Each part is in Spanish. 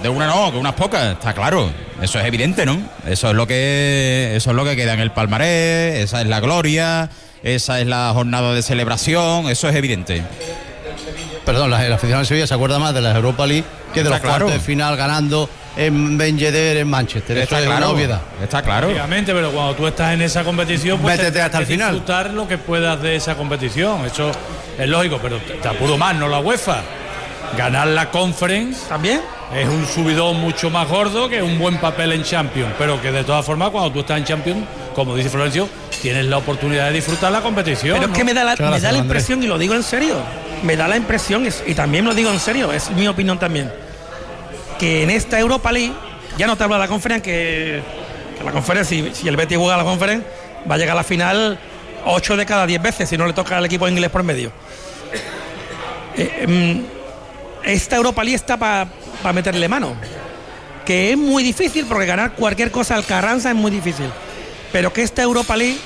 de una no, que unas pocas, está claro. Eso es evidente, ¿no? Eso es lo que queda en el palmarés, esa es la gloria, esa es la jornada de celebración, eso es evidente. Perdón, la afición de Sevilla se acuerda más de la Europa League que de los cuartos de final ganando en Ben Yedder, en Manchester. Está eso claro, es una obviedad. Está claro. Obviamente, pero cuando tú estás en esa competición, pues métete hasta el final. Disfrutar lo que puedas de esa competición. Eso es lógico, pero te apuro más, no la UEFA. Ganar la Conference también es un subidón mucho más gordo que un buen papel en Champions, pero que de todas formas cuando tú estás en Champions, como dice Florencio, tienes la oportunidad de disfrutar la competición. Pero ¿no? es que me da la impresión, y lo digo en serio, me da la impresión, y también lo digo en serio, es mi opinión también, que en esta Europa League, ya no te hablo de la Conference, que la Conference, si el Betis juega a la Conference, va a llegar a la final 8 de cada 10 veces, si no le toca al equipo inglés por medio. Esta Europa League está para meterle mano, que es muy difícil, porque ganar cualquier cosa al Carranza es muy difícil, pero que esta Europa League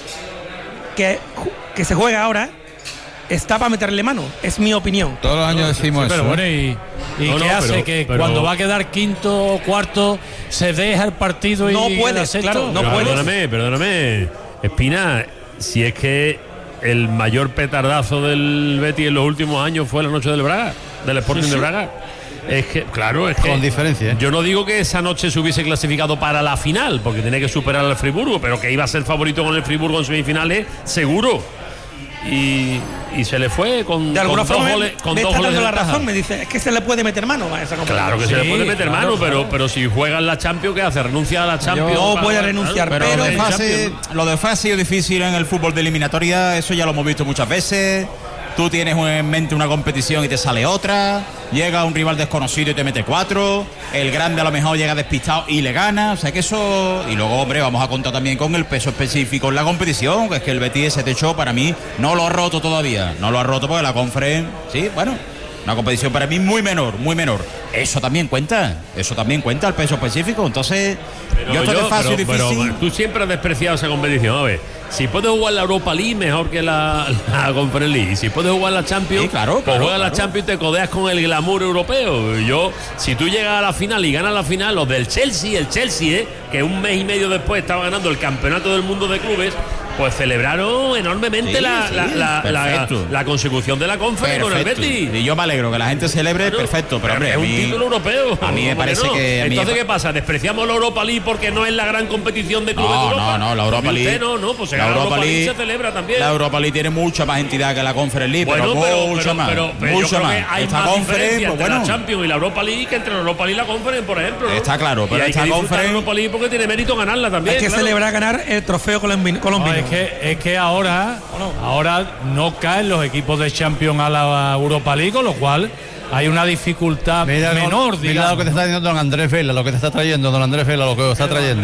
que se juega ahora está para meterle mano, es mi opinión. Todos los años decimos eso. Pero bueno, ¿y qué hace? Que cuando va a quedar quinto o cuarto se deja el partido no y puedes, claro, no puedes. Perdóname, Espina, si es que el mayor petardazo del Betis en los últimos años fue la noche del Braga, del Sporting de Braga. Es que, claro, es que con diferencia. Yo no digo que esa noche se hubiese clasificado para la final, porque tenía que superar al Friburgo, pero que iba a ser favorito con el Friburgo en semifinales, seguro. Y se le fue con de alguna forma dos goles. Me está dando la razón, me dice, es que se le puede meter mano a esa competición. Claro que se le puede meter mano, pero si juega en la Champions, ¿qué hace? ¿Renuncia a la Champions? No puede renunciar, pero lo de fácil o difícil en el fútbol de eliminatoria, eso ya lo hemos visto muchas veces. Tú tienes en mente una competición y te sale otra, llega un rival desconocido y te mete 4, el grande a lo mejor llega despistado y le gana, o sea que eso... Y luego, hombre, vamos a contar también con el peso específico en la competición, que es que el Betis ese techo para mí no lo ha roto todavía, no lo ha roto porque la Conference, sí, bueno, una competición para mí muy menor, eso también cuenta, el peso específico, entonces yo esto de fácil y difícil... Pero tú siempre has despreciado esa competición, a ver. Si puedes jugar la Europa League, mejor que la Conference League. Y si puedes jugar la Champions, sí, claro, pues juegas la Champions y te codeas con el glamour europeo. Si tú llegas a la final y ganas la final, los del Chelsea, que un mes y medio después estaba ganando el campeonato del mundo de clubes, pues celebraron enormemente la consecución de la Conference con el Betis. Y yo me alegro que la gente celebre, perfecto. Pero hombre, es un título europeo. A mí me parece que... Entonces, ¿qué pasa? ¿Despreciamos la Europa League porque no es la gran competición de clubes de Europa? No, la Europa League... Pues la Europa League se celebra también. La Europa League tiene mucha más entidad que la Conference League, bueno, mucho más. Mucho más. Hay esta más diferencia entre la Champions y la Europa League que entre la Europa League y la Conference, por ejemplo, ¿no? Está claro, pero esta Conference... la Europa League porque tiene mérito ganarla también. Hay que celebrar ganar el trofeo colombino. No, es que ahora no caen los equipos de Champions a la Europa League, con lo cual hay una dificultad menor, digamos. Mira lo que te está diciendo don Andrés Vela, lo que te está trayendo don Andrés Vela, lo que está trayendo.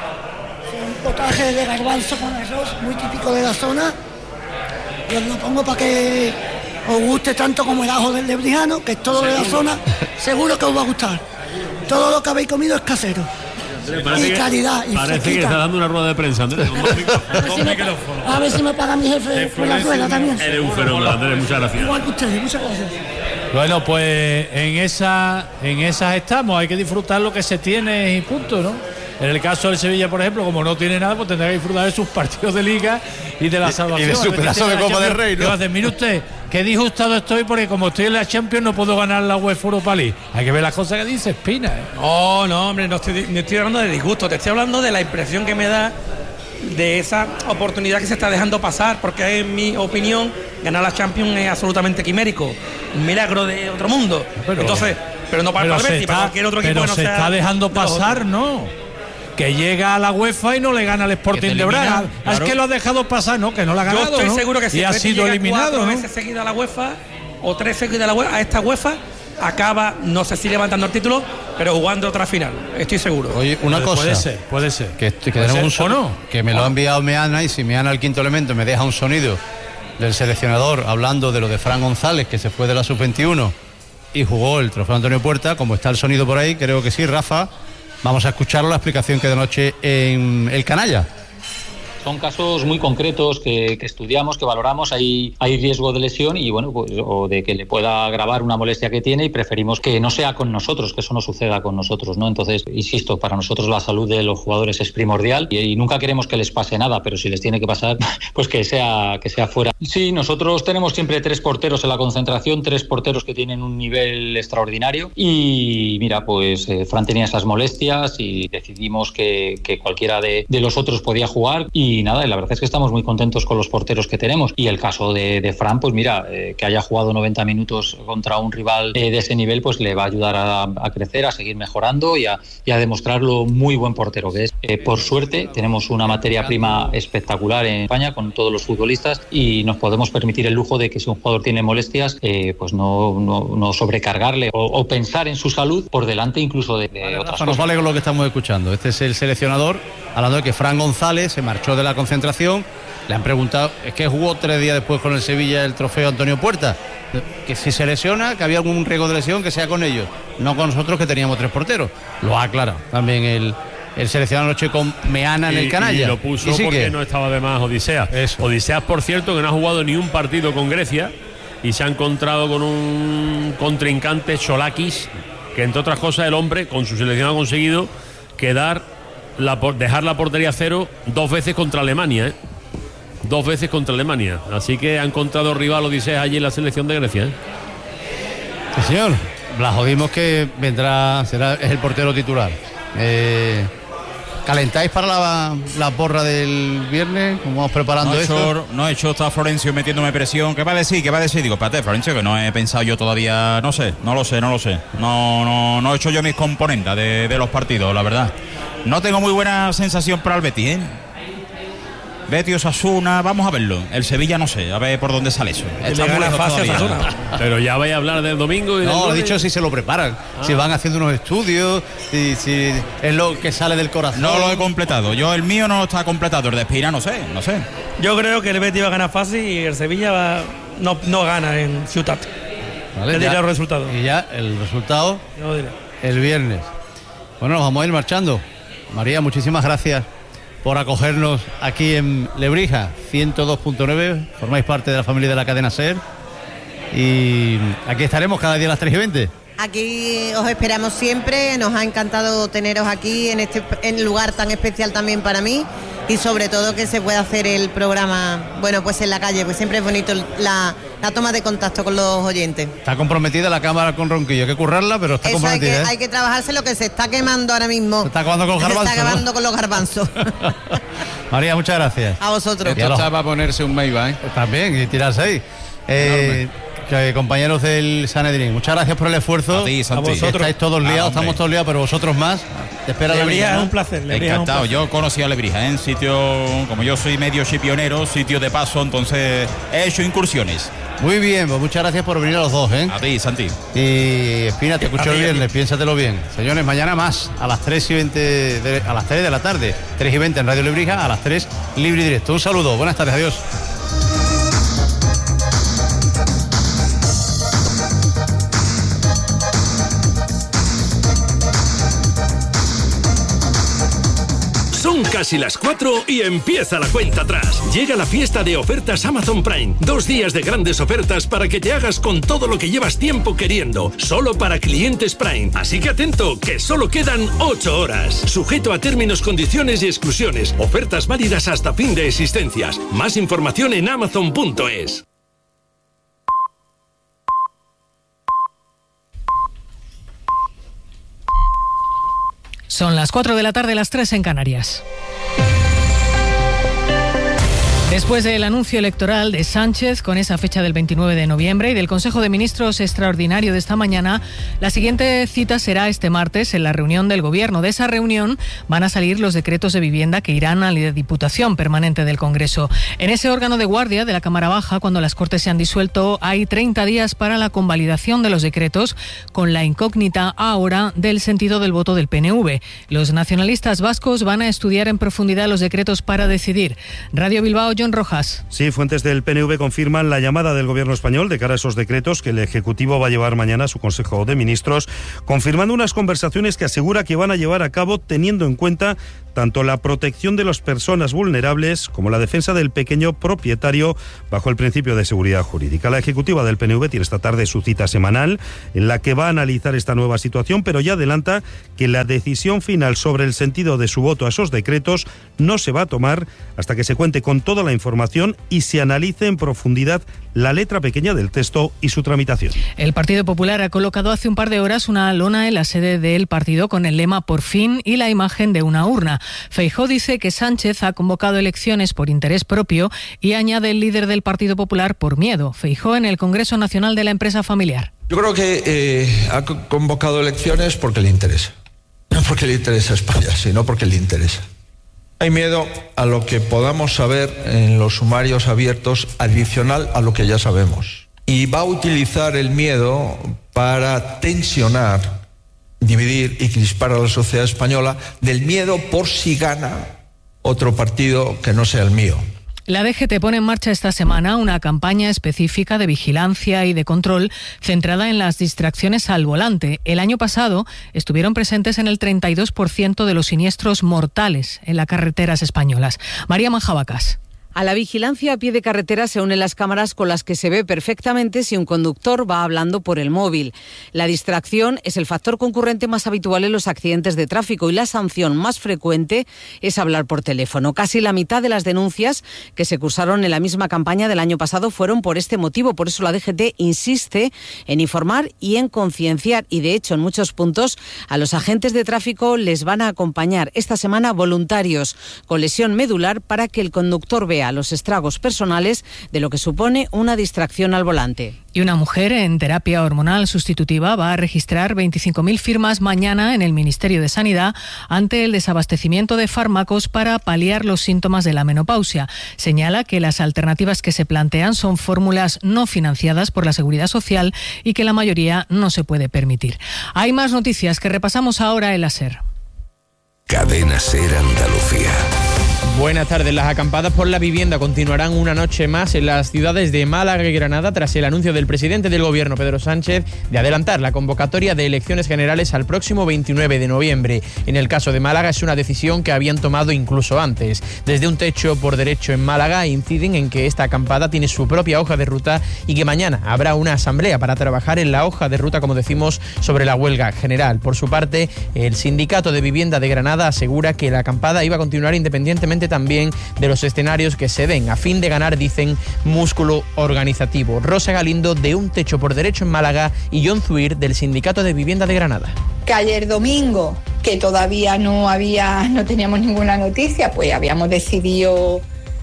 Un potaje de garbanzo con arroz, muy típico de la zona. Yo lo pongo para que os guste tanto como el ajo del lebrijano, que es todo de la zona. Seguro que os va a gustar. Todo lo que habéis comido es casero. Y calidad, y parece fresquita. que está dando una rueda de prensa, Andrés. A ver si me paga mi jefe por la rueda también. Eres un fenómeno, Andrés, muchas gracias. Igual que ustedes, muchas gracias. Bueno, pues en esas estamos, hay que disfrutar lo que se tiene y punto, ¿no? En el caso del Sevilla, por ejemplo, como no tiene nada, pues tendrá que disfrutar de sus partidos de Liga y de la salvación. Y de su pedazo de Copa del Rey, ¿no? Mire usted, qué disgustado estoy porque como estoy en la Champions no puedo ganar la UEFA Europa League. Hay que ver las cosas que dice Espina, ¿eh? No, hombre, no estoy hablando de disgusto, te estoy hablando de la impresión que me da de esa oportunidad que se está dejando pasar, porque en mi opinión ganar la Champions es absolutamente quimérico, un milagro de otro mundo. Pero no para el Betis, para cualquier otro equipo que no sea. Pero se está dejando pasar, ¿no? Que llega a la UEFA y no le gana al Sporting de Braga. Claro. Es que lo ha dejado pasar, ¿no? Que no la ha ganado. Yo estoy seguro que si y ha sido eliminado, 4 ¿no? veces seguida a la UEFA o 3 seguidas a la UEFA, a esta UEFA acaba, no sé si levantando el título, pero jugando otra final. Estoy seguro. Oye, una cosa. Puede ser. Que tenemos un sonido que me lo ha enviado Meana, y si Meana, el quinto elemento, me deja un sonido del seleccionador hablando de lo de Fran González, que se fue de la sub-21 y jugó el trofeo Antonio Puerta. Como está el sonido por ahí, creo que sí, Rafa. Vamos a escucharlo, la explicación que de noche en el Canalla. Son casos muy concretos que estudiamos, que valoramos. Hay riesgo de lesión y bueno, pues, o de que le pueda agravar una molestia que tiene, y preferimos que no sea con nosotros, que eso no suceda con nosotros, ¿no? Entonces, insisto, para nosotros la salud de los jugadores es primordial y nunca queremos que les pase nada, pero si les tiene que pasar, pues que sea fuera. Sí, nosotros tenemos siempre 3 porteros en la concentración, 3 porteros que tienen un nivel extraordinario, y mira, pues Fran tenía esas molestias y decidimos que cualquiera de los otros podía jugar, y nada, la verdad es que estamos muy contentos con los porteros que tenemos. Y el caso de Fran, pues mira, que haya jugado 90 minutos contra un rival de ese nivel, pues le va a ayudar a crecer, a seguir mejorando y a demostrar lo muy buen portero que es. Por suerte tenemos una materia prima espectacular en España con todos los futbolistas, y nos podemos permitir el lujo de que si un jugador tiene molestias, pues no sobrecargarle o pensar en su salud por delante incluso de otras cosas. Nos vale con lo que estamos escuchando. Este es el seleccionador hablando de que Fran González se marchó de la concentración. Le han preguntado, es que jugó 3 días después con el Sevilla el trofeo Antonio Puerta, que si se lesiona, que había algún riesgo de lesión, que sea con ellos, no con nosotros, que teníamos 3 porteros. Lo ha aclarado también el seleccionador anoche con Meana en el canalla. Y lo puso porque no estaba de más Odiseas. Odiseas, por cierto, que no ha jugado ni un partido con Grecia y se ha encontrado con un contrincante, Cholakis, que entre otras cosas el hombre con su selección ha conseguido dejar la portería a 0 2 veces contra Alemania, 2 veces contra Alemania. Así que ha encontrado rival Odiseas allí en la selección de Grecia. Sí, señor. Blasodimos que es el portero titular. ¿Calentáis para la porra del viernes? ¿Cómo vamos preparando esto? No he hecho, está Florencio metiéndome presión. ¿Qué va a decir? Digo, espérate, Florencio, que no he pensado yo todavía, no lo sé. No he hecho yo mis componentes de los partidos, la verdad. No tengo muy buena sensación para el Betis, Betis, Osasuna, vamos a verlo. El Sevilla no sé, a ver por dónde sale eso. Está muy lejos todavía. Pero ya vais a hablar del domingo y no, he dicho si se lo preparan, si van haciendo unos estudios, y si es lo que sale del corazón. No lo he completado, el mío no está completado, el de Espina no sé. Yo creo que el Betis va a ganar fácil y el Sevilla no gana en Ciutat. Vale, diré el resultado. Y ya el resultado el viernes. Bueno, nos vamos a ir marchando. María, muchísimas gracias por acogernos aquí en Lebrija 102.9, formáis parte de la familia de la cadena SER, y aquí estaremos cada día a las 3:20. Aquí os esperamos siempre, nos ha encantado teneros aquí en lugar tan especial también para mí, y sobre todo que se pueda hacer el programa, pues en la calle, pues siempre es bonito la toma de contacto con los oyentes. Está comprometida la cámara con Ronquillo, hay que currarla, pero está comprometida. Hay que trabajarse, lo que se está quemando ahora mismo. Se está acabando con los garbanzos. Se está acabando con los garbanzos. María, muchas gracias. A vosotros. Esto está para ponerse un Mayba, También, y tirarse ahí. Compañeros del Sanedrín, muchas gracias por el esfuerzo. A ti, Santi. Estáis todos liados, estamos todos liados, pero vosotros más. Te espera Lebrija, es un placer. Encantado. Yo conocí a Lebrija en sitio, como yo soy medio chipionero, sitio de paso, entonces he hecho incursiones. Muy bien, pues muchas gracias por venir a los dos, A ti, Santi. Y Espina, te escucho el viernes, piénsatelo bien. Señores, mañana más, a las 3:20 a las 3 de la tarde, 3:20 en Radio Lebrija, a las 3 libre y directo. Un saludo, buenas tardes, adiós. Son casi las 4 y empieza la cuenta atrás. Llega la fiesta de ofertas Amazon Prime. 2 días de grandes ofertas para que te hagas con todo lo que llevas tiempo queriendo. Solo para clientes Prime. Así que atento, que solo quedan 8 horas. Sujeto a términos, condiciones y exclusiones. Ofertas válidas hasta fin de existencias. Más información en amazon.es. Son las 4 de la tarde, las 3 en Canarias. Después del anuncio electoral de Sánchez con esa fecha del 29 de noviembre y del Consejo de Ministros extraordinario de esta mañana, la siguiente cita será este martes en la reunión del Gobierno. De esa reunión van a salir los decretos de vivienda que irán a la Diputación Permanente del Congreso. En ese órgano de guardia de la Cámara Baja, cuando las Cortes se han disuelto, hay 30 días para la convalidación de los decretos, con la incógnita ahora del sentido del voto del PNV. Los nacionalistas vascos van a estudiar en profundidad los decretos para decidir. Radio Bilbao, John Rojas. Sí, fuentes del PNV confirman la llamada del gobierno español de cara a esos decretos que el Ejecutivo va a llevar mañana a su Consejo de Ministros, confirmando unas conversaciones que asegura que van a llevar a cabo teniendo en cuenta tanto la protección de las personas vulnerables como la defensa del pequeño propietario bajo el principio de seguridad jurídica. La ejecutiva del PNV tiene esta tarde su cita semanal en la que va a analizar esta nueva situación, pero ya adelanta que la decisión final sobre el sentido de su voto a esos decretos no se va a tomar hasta que se cuente con toda la información y se analice en profundidad la letra pequeña del texto y su tramitación. El Partido Popular ha colocado hace un par de horas una lona en la sede del partido con el lema "Por fin" y la imagen de una urna. Feijóo dice que Sánchez ha convocado elecciones por interés propio y añade el líder del Partido Popular por miedo. Feijóo en el Congreso Nacional de la Empresa Familiar. Yo creo que ha convocado elecciones porque le interesa. No porque le interesa a España, sino porque le interesa. Hay miedo a lo que podamos saber en los sumarios abiertos adicional a lo que ya sabemos. Y va a utilizar el miedo para tensionar, dividir y crispar a la sociedad española del miedo por si gana otro partido que no sea el mío. La DGT pone en marcha esta semana una campaña específica de vigilancia y de control centrada en las distracciones al volante. El año pasado estuvieron presentes en el 32% de los siniestros mortales en las carreteras españolas. María Manjabacas. A la vigilancia a pie de carretera se unen las cámaras con las que se ve perfectamente si un conductor va hablando por el móvil. La distracción es el factor concurrente más habitual en los accidentes de tráfico y la sanción más frecuente es hablar por teléfono. Casi la mitad de las denuncias que se cursaron en la misma campaña del año pasado fueron por este motivo. Por eso la DGT insiste en informar y en concienciar y, de hecho, en muchos puntos a los agentes de tráfico les van a acompañar esta semana voluntarios con lesión medular para que el conductor vea los estragos personales de lo que supone una distracción al volante. Y una mujer en terapia hormonal sustitutiva va a registrar 25.000 firmas mañana en el Ministerio de Sanidad ante el desabastecimiento de fármacos para paliar los síntomas de la menopausia. Señala que las alternativas que se plantean son fórmulas no financiadas por la Seguridad Social y que la mayoría no se puede permitir. Hay más noticias que repasamos ahora en la SER. Cadena SER Andalucía. Buenas tardes. Las acampadas por la vivienda continuarán una noche más en las ciudades de Málaga y Granada tras el anuncio del presidente del Gobierno, Pedro Sánchez, de adelantar la convocatoria de elecciones generales al próximo 29 de noviembre. En el caso de Málaga es una decisión que habían tomado incluso antes. Desde un techo por derecho en Málaga inciden en que esta acampada tiene su propia hoja de ruta y que mañana habrá una asamblea para trabajar en la hoja de ruta, como decimos, sobre la huelga general. Por su parte, el Sindicato de Vivienda de Granada asegura que la acampada iba a continuar independientemente también de los escenarios que se den, a fin de ganar, dicen, músculo organizativo. Rosa Galindo, de Un Techo por Derecho en Málaga, y John Zuir, del Sindicato de Vivienda de Granada. Que ayer domingo, que todavía no teníamos ninguna noticia, pues habíamos decidido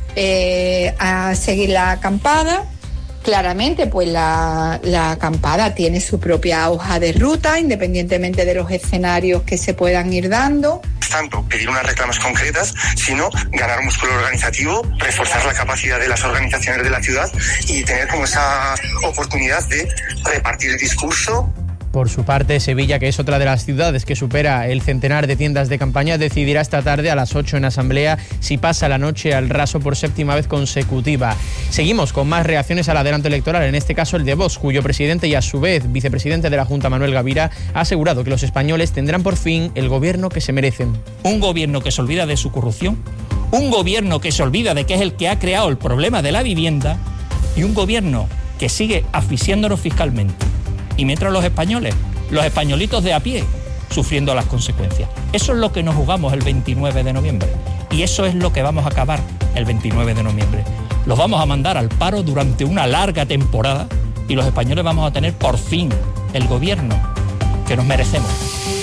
a seguir la acampada. Claramente, pues la acampada tiene su propia hoja de ruta, independientemente de los escenarios que se puedan ir dando. Tanto pedir unas reclamas concretas, sino ganar músculo organizativo, reforzar la capacidad de las organizaciones de la ciudad y tener como esa oportunidad de repartir el discurso. Por su parte, Sevilla, que es otra de las ciudades que supera el centenar de tiendas de campaña, decidirá esta tarde a las 8 en asamblea si pasa la noche al raso por séptima vez consecutiva. Seguimos con más reacciones al adelanto electoral, en este caso el de Vox, cuyo presidente y a su vez vicepresidente de la Junta, Manuel Gavira, ha asegurado que los españoles tendrán por fin el gobierno que se merecen. Un gobierno que se olvida de su corrupción, un gobierno que se olvida de que es el que ha creado el problema de la vivienda y un gobierno que sigue asfixiándonos fiscalmente. Y mientras los españoles, los españolitos de a pie, sufriendo las consecuencias. Eso es lo que nos jugamos el 29 de noviembre. Y eso es lo que vamos a acabar el 29 de noviembre. Los vamos a mandar al paro durante una larga temporada y los españoles vamos a tener por fin el gobierno que nos merecemos.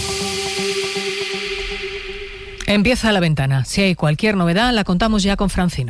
Empieza La Ventana. Si hay cualquier novedad, la contamos ya con Francino.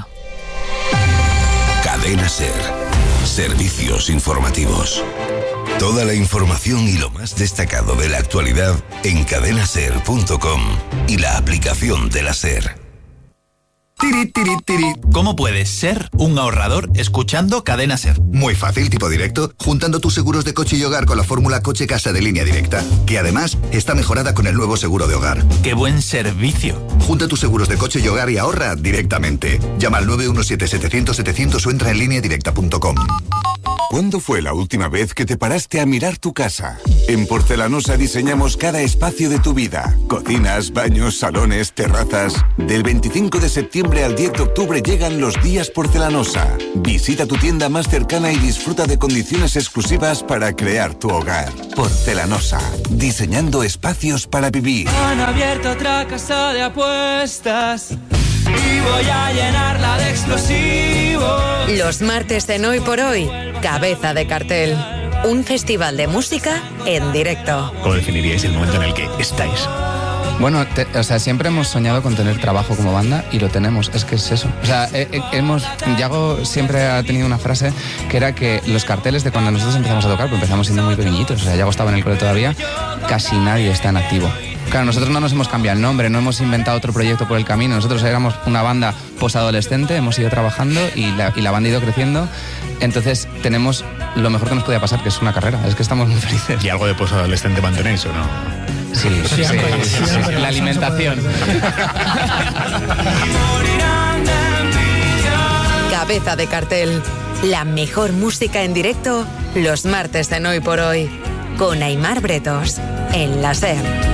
Cadena SER. Servicios informativos. Toda la información y lo más destacado de la actualidad en cadenaser.com y la aplicación de la SER. Tiri, tiri, tiri. ¿Cómo puedes ser un ahorrador escuchando Cadena Ser? Muy fácil, tipo directo, juntando tus seguros de coche y hogar con la fórmula Coche Casa de Línea Directa, que además está mejorada con el nuevo seguro de hogar. ¡Qué buen servicio! Junta tus seguros de coche y hogar y ahorra directamente. Llama al 917-700-700 o entra en lineadirecta.com. ¿Cuándo fue la última vez que te paraste a mirar tu casa? En Porcelanosa diseñamos cada espacio de tu vida. Cocinas, baños, salones, terrazas. Del 25 de septiembre al 10 de octubre llegan los días Porcelanosa. Visita tu tienda más cercana y disfruta de condiciones exclusivas para crear tu hogar. Porcelanosa, diseñando espacios para vivir. Han abierto otra casa de apuestas y voy a llenarla de explosivos. Los martes en Hoy por Hoy, Cabeza de Cartel. Un festival de música en directo. ¿Cómo definiríais el momento en el que estáis? Bueno, siempre hemos soñado con tener trabajo como banda y lo tenemos, es que es eso. O sea, Yago siempre ha tenido una frase que era que los carteles de cuando nosotros empezamos a tocar, pues empezamos siendo muy pequeñitos, o sea, Yago estaba en el cole todavía, casi nadie está en activo. Claro, nosotros no nos hemos cambiado el nombre, no hemos inventado otro proyecto por el camino, nosotros éramos una banda posadolescente, hemos ido trabajando y la banda ha ido creciendo, entonces tenemos lo mejor que nos podía pasar, que es una carrera, es que estamos muy felices. ¿Y algo de posadolescente mantenéis o no? Sí, la alimentación. Cabeza de Cartel. La mejor música en directo los martes en Hoy por Hoy. Con Aimar Bretos en la SER.